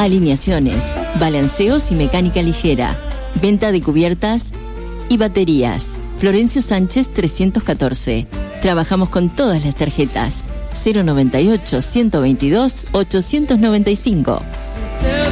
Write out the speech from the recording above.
alineaciones, balanceos y mecánica ligera. Venta de cubiertas y baterías. Florencio Sánchez 314. Trabajamos con todas las tarjetas. 098 122 895.